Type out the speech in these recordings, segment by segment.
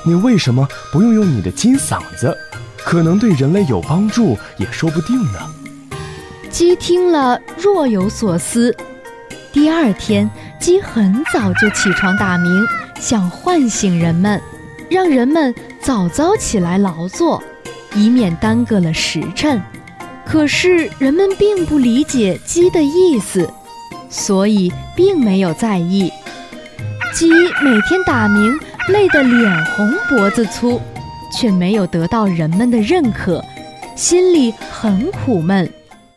你为什么不用你的金嗓子？可能对人类有帮助，也说不定呢。 鸡听了若有所思。第二天，鸡很早就起床打鸣，想唤醒人们，让人们早早起来劳作，以免耽搁了时辰。可是人们并不理解鸡的意思，所以并没有在意。鸡每天打鸣，累得脸红脖子粗，却没有得到人们的认可，心里很苦闷。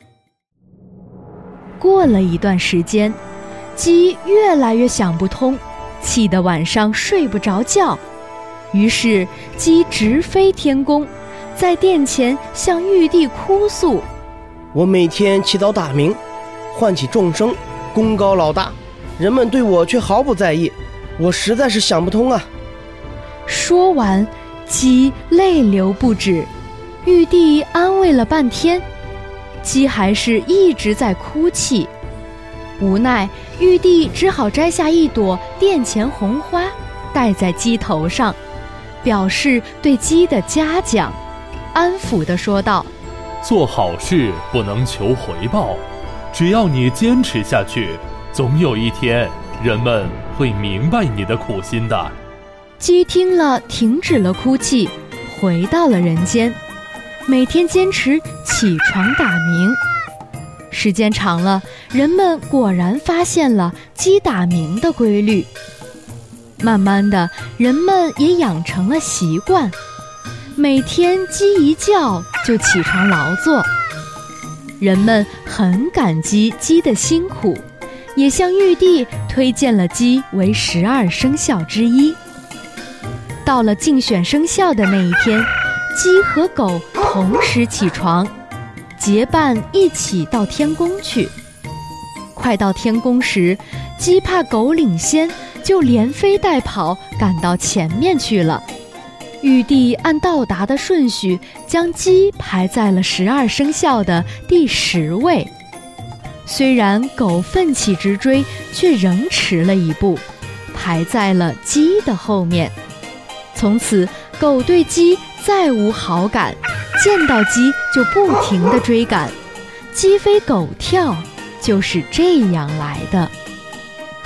过了一段时间，鸡越来越想不通，气得晚上睡不着觉。于是鸡直飞天宫，在殿前向玉帝哭诉： 我每天起早打鸣，唤起众生，功高老大，人们对我却毫不在意，我实在是想不通啊。 说完，鸡泪流不止。玉帝安慰了半天，鸡还是一直在哭泣。无奈，玉帝只好摘下一朵殿前红花，戴在鸡头上，表示对鸡的嘉奖，安抚地说道： 做好事不能求回报，只要你坚持下去，总有一天人们会明白你的苦心的。 鸡听了停止了哭泣，回到了人间，每天坚持起床打鸣。时间长了，人们果然发现了鸡打鸣的规律。慢慢的，人们也养成了习惯，每天鸡一叫就起床劳作。人们很感激鸡的辛苦，也向玉帝推荐了鸡为12生肖之一。到了竞选生肖的那一天，鸡和狗同时起床，结伴一起到天宫去。快到天宫时，鸡怕狗领先，就连飞带跑赶到前面去了。玉帝按到达的顺序，将鸡排在了12生肖的第10位。虽然狗奋起直追，却仍迟了一步，排在了鸡的后面。从此，狗对鸡再无好感，见到鸡就不停地追赶，鸡飞狗跳就是这样来的。